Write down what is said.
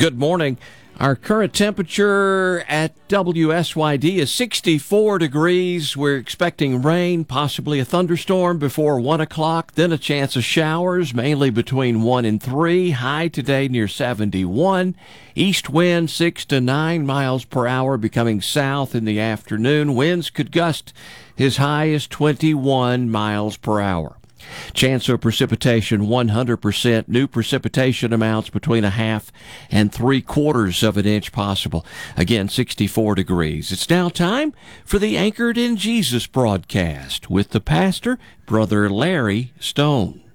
Good morning. Our current temperature at WSYD is 64 degrees. We're expecting rain, possibly a thunderstorm before 1 o'clock, then a chance of showers, mainly between 1 and 3. High today near 71. East wind 6 to 9 miles per hour, becoming south in the afternoon. Winds could gust as high as 21 miles per hour. Chance of precipitation 100%. New precipitation amounts between 1/2 and 3/4 of an inch possible. Again, 64 degrees. It's now time for the Anchored in Jesus broadcast with the pastor, Brother Larry Stone.